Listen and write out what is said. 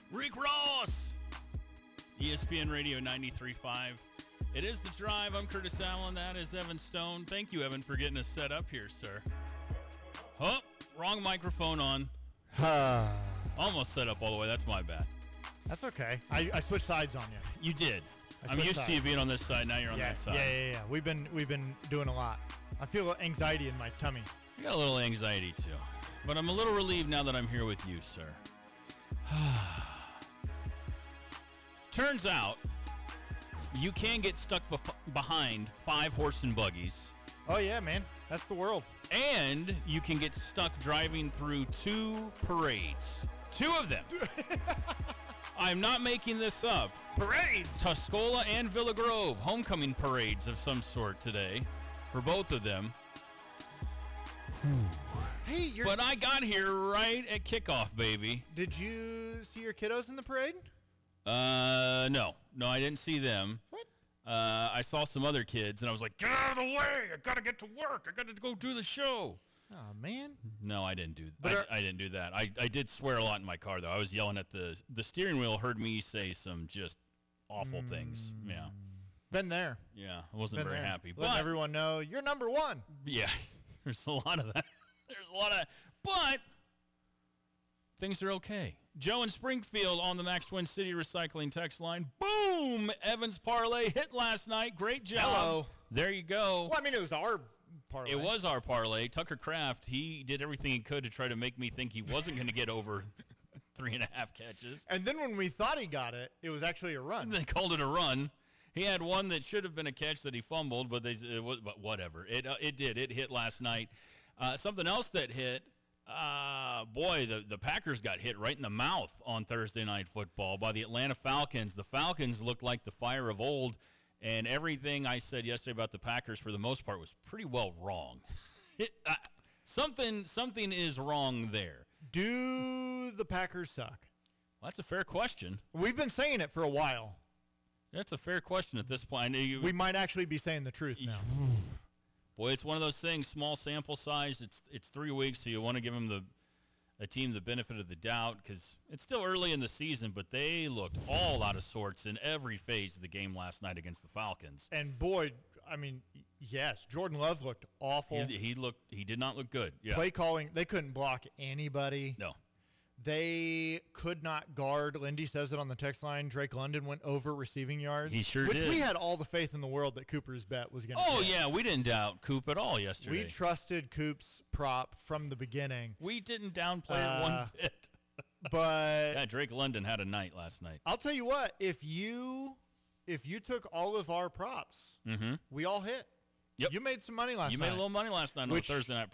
Rick Ross! ESPN Radio 93.5. It is The Drive. I'm Curtis Allen. That is Evan Stone. Thank you, Evan, for getting us set up here, sir. Oh, wrong microphone on. Almost set up all the way. That's my bad. That's okay. I switched sides on you. You did. I'm used to you being on this side. Now you're on that side. Yeah. We've been doing a lot. I feel anxiety in my tummy. I got a little anxiety, too. But I'm a little relieved now that I'm here with you, sir. Turns out, you can get stuck behind 5 horse and buggies. Oh, yeah, man. That's the world. And you can get stuck driving through 2 parades. 2 of them. I'm not making this up. Parades! Tuscola and Villa Grove. Homecoming parades of some sort today for both of them. Hey, But I got here right at kickoff, baby. Did you see your kiddos in the parade? No, I didn't see them. What? I saw some other kids, and I was like, get out of the way! I gotta get to work! I gotta go do the show! Oh, man. No, I didn't do that. I didn't do that. I did swear a lot in my car, though. I was yelling at the steering wheel, heard me say some just awful things. Yeah. Been there. Yeah, I wasn't very happy. Letting everyone know you're number one. Yeah, there's a lot of that. But things are okay. Joe in Springfield on the Max Twin City Recycling text line. Boom! Evans parlay hit last night. Great job. Hello. There you go. Well, I mean, it was our parlay. It was our parlay. Tucker Kraft, he did everything he could to try to make me think he wasn't going to get over 3.5 catches. And then when we thought he got it, it was actually a run. They called it a run. He had one that should have been a catch that he fumbled, but whatever. It did. It hit last night. Something else that hit, the Packers got hit right in the mouth on Thursday Night Football by the Atlanta Falcons. The Falcons looked like the fire of old, and everything I said yesterday about the Packers, for the most part, was pretty well wrong. Something is wrong there. Do the Packers suck? Well, that's a fair question. We've been saying it for a while. That's a fair question at this point. We might actually be saying the truth now. Boy, it's one of those things, small sample size. It's 3 weeks, so you want to give them a team the benefit of the doubt because it's still early in the season, but they looked all out of sorts in every phase of the game last night against the Falcons. And boy, I mean, yes, Jordan Love looked awful. He did not look good. Yeah. Play calling, they couldn't block anybody. No. They could not guard. Lindy says it on the text line. Drake London went over receiving yards. He sure did. Which we had all the faith in the world that Cooper's bet was going to Oh, yeah. We didn't doubt Coop at all yesterday. We trusted Coop's prop from the beginning. We didn't downplay it one bit. But yeah, Drake London had a night last night. I'll tell you what. If you took all of our props, we all hit. Yep. You made some money last night. You made a little money last night on the Thursday night